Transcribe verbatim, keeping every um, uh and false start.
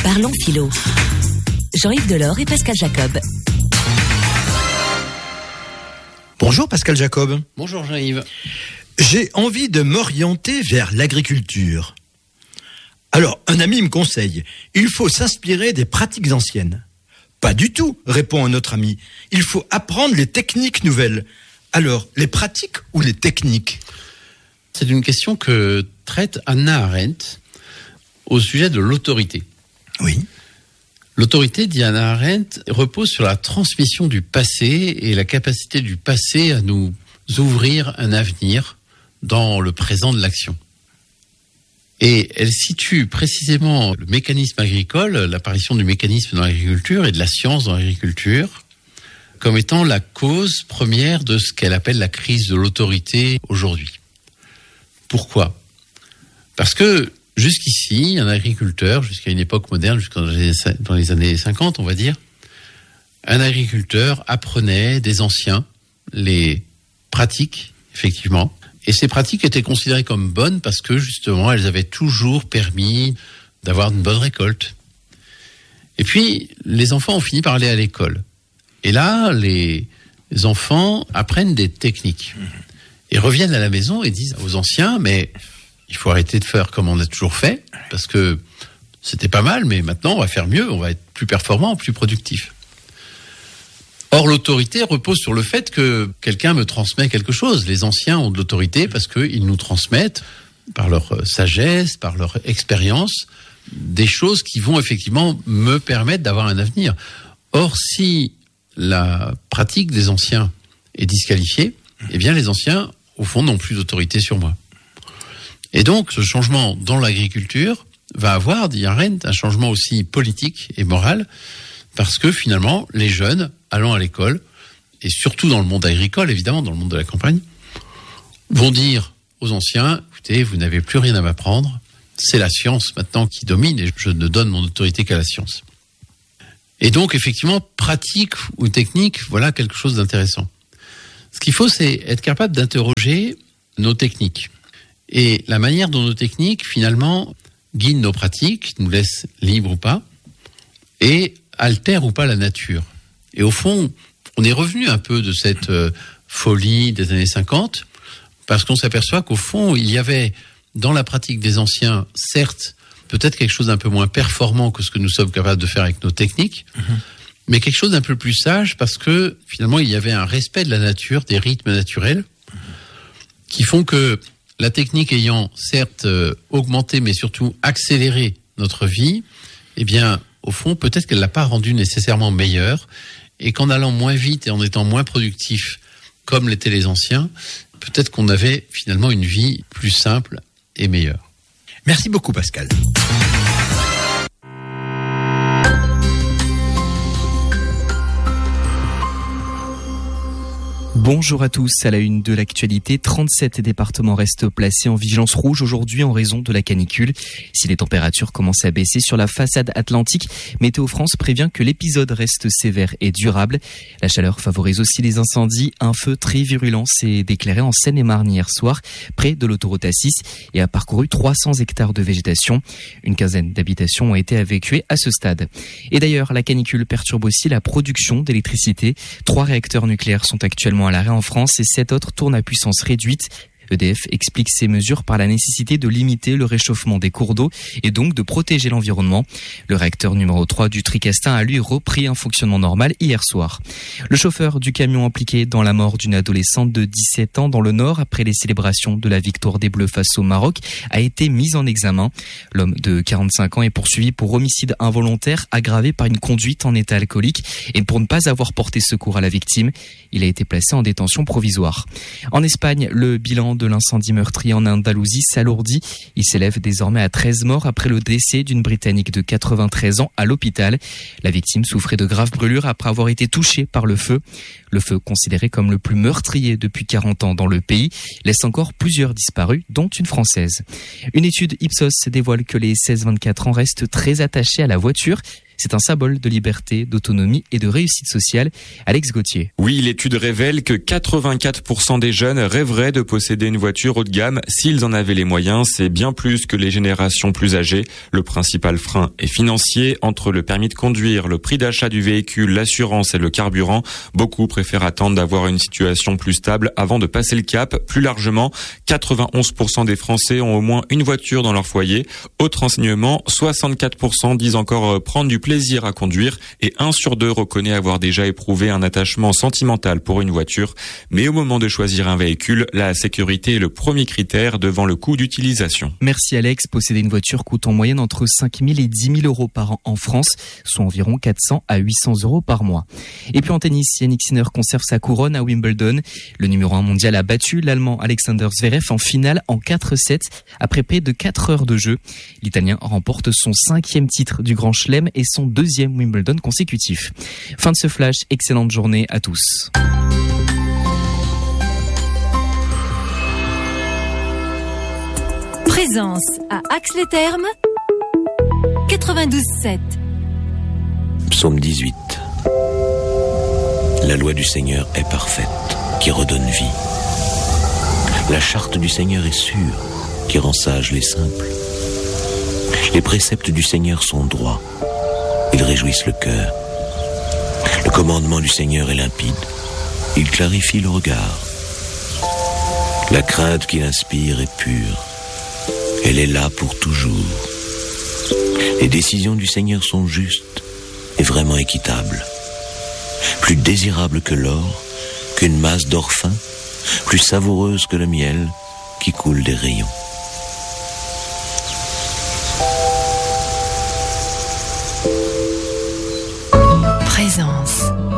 Parlons philo. Jean-Yves Delors et Pascal Jacob. Bonjour Pascal Jacob. Bonjour Jean-Yves. J'ai envie de m'orienter vers l'agriculture. Alors, un ami me conseille, il faut s'inspirer des pratiques anciennes. Pas du tout, répond un autre ami. Il faut apprendre les techniques nouvelles. Alors, les pratiques ou les techniques ? C'est une question que traite Hannah Arendt au sujet de l'autorité. Oui. L'autorité, dit Hannah Arendt, repose sur la transmission du passé et la capacité du passé à nous ouvrir un avenir dans le présent de l'action. Et elle situe précisément le mécanisme agricole, l'apparition du mécanisme dans l'agriculture et de la science dans l'agriculture, comme étant la cause première de ce qu'elle appelle la crise de l'autorité aujourd'hui. Pourquoi ? Parce que jusqu'ici, un agriculteur, jusqu'à une époque moderne, jusqu'à dans les années cinquante, on va dire, un agriculteur apprenait des anciens les pratiques, effectivement. Et ces pratiques étaient considérées comme bonnes parce que, justement, elles avaient toujours permis d'avoir une bonne récolte. Et puis, les enfants ont fini par aller à l'école. Et là, les enfants apprennent des techniques. Et reviennent à la maison et disent aux anciens, mais il faut arrêter de faire comme on a toujours fait, parce que c'était pas mal, mais maintenant on va faire mieux, on va être plus performant, plus productif. Or, l'autorité repose sur le fait que quelqu'un me transmet quelque chose. Les anciens ont de l'autorité parce qu'ils nous transmettent, par leur sagesse, par leur expérience, des choses qui vont effectivement me permettre d'avoir un avenir. Or, si la pratique des anciens est disqualifiée, eh bien les anciens, au fond, n'ont plus d'autorité sur moi. Et donc, ce changement dans l'agriculture va avoir, dit Arendt, un changement aussi politique et moral, parce que finalement, les jeunes allant à l'école, et surtout dans le monde agricole, évidemment, dans le monde de la campagne, vont dire aux anciens, écoutez, vous n'avez plus rien à m'apprendre, c'est la science maintenant qui domine, et je ne donne mon autorité qu'à la science. Et donc, effectivement, pratique ou technique, voilà quelque chose d'intéressant. Ce qu'il faut, c'est être capable d'interroger nos techniques. Et la manière dont nos techniques, finalement, guident nos pratiques, nous laissent libres ou pas, et altèrent ou pas la nature. Et au fond, on est revenu un peu de cette euh, folie des années cinquante, parce qu'on s'aperçoit qu'au fond, il y avait dans la pratique des anciens, certes, peut-être quelque chose d'un peu moins performant que ce que nous sommes capables de faire avec nos techniques, mmh. mais quelque chose d'un peu plus sage, parce que finalement, il y avait un respect de la nature, des rythmes naturels, mmh. qui font que la technique ayant certes euh, augmenté, mais surtout accéléré notre vie, eh bien, au fond, peut-être qu'elle ne l'a pas rendue nécessairement meilleure, et qu'en allant moins vite et en étant moins productif, comme l'étaient les anciens, peut-être qu'on avait finalement une vie plus simple et meilleure. Merci beaucoup Pascal. Bonjour à tous, à la une de l'actualité, trente-sept départements restent placés en vigilance rouge aujourd'hui en raison de la canicule. Si les températures commencent à baisser sur la façade atlantique, Météo France prévient que l'épisode reste sévère et durable. La chaleur favorise aussi les incendies. Un feu très virulent s'est déclaré en Seine-et-Marne hier soir, près de l'autoroute A six, et a parcouru trois cents hectares de végétation. Une quinzaine d'habitations ont été évacuées à ce stade. Et d'ailleurs, la canicule perturbe aussi la production d'électricité. Trois réacteurs nucléaires sont actuellement à l'arrêt en France et sept autres tournent à puissance réduite. E D F explique ces mesures par la nécessité de limiter le réchauffement des cours d'eau et donc de protéger l'environnement. Le réacteur numéro trois du Tricastin a lui repris un fonctionnement normal hier soir. Le chauffeur du camion impliqué dans la mort d'une adolescente de dix-sept ans dans le Nord après les célébrations de la victoire des Bleus face au Maroc a été mis en examen. L'homme de quarante-cinq ans est poursuivi pour homicide involontaire aggravé par une conduite en état alcoolique et pour ne pas avoir porté secours à la victime. Il a été placé en détention provisoire. En Espagne, le bilan de l'incendie meurtrier en Andalousie s'alourdit. Il s'élève désormais à treize morts après le décès d'une Britannique de quatre-vingt-treize ans à l'hôpital. La victime souffrait de graves brûlures après avoir été touchée par le feu. Le feu, considéré comme le plus meurtrier depuis quarante ans dans le pays, laisse encore plusieurs disparus, dont une Française. Une étude Ipsos dévoile que les seize vingt-quatre ans restent très attachés à la voiture. C'est un symbole de liberté, d'autonomie et de réussite sociale. Alex Gauthier. Oui, l'étude révèle que quatre-vingt-quatre pour cent des jeunes rêveraient de posséder une voiture haut de gamme s'ils en avaient les moyens. C'est bien plus que les générations plus âgées. Le principal frein est financier. Entre le permis de conduire, le prix d'achat du véhicule, l'assurance et le carburant, beaucoup préfèrent attendre d'avoir une situation plus stable avant de passer le cap. Plus largement, quatre-vingt-onze pour cent des Français ont au moins une voiture dans leur foyer. Autre renseignement, soixante-quatre pour cent disent encore prendre du plaisir à conduire et un sur deux reconnaît avoir déjà éprouvé un attachement sentimental pour une voiture. Mais au moment de choisir un véhicule, la sécurité est le premier critère devant le coût d'utilisation. Merci Alex. Posséder une voiture coûte en moyenne entre cinq mille et dix mille euros par an en France, soit environ quatre cents à huit cents euros par mois. Et puis en tennis, Yannick Sinner conserve sa couronne à Wimbledon. Le numéro un mondial a battu l'Allemand Alexander Zverev en finale en quatre sept après près de quatre heures de jeu. L'Italien remporte son cinquième titre du Grand Chelem et son deuxième Wimbledon consécutif. Fin de ce flash, excellente journée à tous. Présence à Ax-les-Thermes quatre-vingt-douze sept. Psaume dix-huit. La loi du Seigneur est parfaite, qui redonne vie. La charte du Seigneur est sûre, qui rend sages les simples. Les préceptes du Seigneur sont droits, ils réjouissent le cœur. Le commandement du Seigneur est limpide, il clarifie le regard. La crainte qu'il inspire est pure, elle est là pour toujours. Les décisions du Seigneur sont justes et vraiment équitables. Plus désirables que l'or, qu'une masse d'or fin, plus savoureuse que le miel qui coule des rayons.